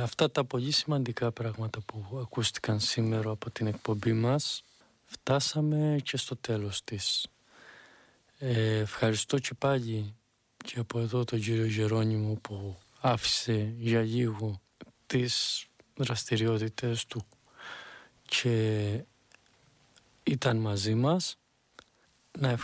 αυτά τα πολύ σημαντικά πράγματα που ακούστηκαν σήμερα από την εκπομπή μας, φτάσαμε και στο τέλος της. Ευχαριστώ και πάλι και από εδώ τον κύριο Γερόνιμο που άφησε για λίγο τις δραστηριότητες του και ήταν μαζί μας. Να